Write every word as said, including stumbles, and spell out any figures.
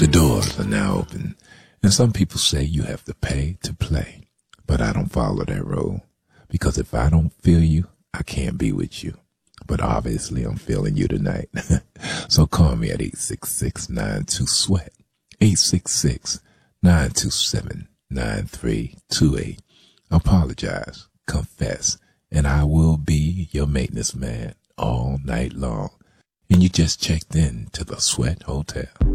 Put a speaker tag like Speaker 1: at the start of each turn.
Speaker 1: The doors are now open, and some people say you have to pay to play. But I don't follow that rule, because if I don't feel you, I can't be with you. But obviously I'm feeling you tonight. So call me at eight six six, nine two, sweat, eight six six, nine two seven, nine three two eight. Apologize, confess, and I will be your maintenance man all night long. And you just checked in to the Sweat Hotel.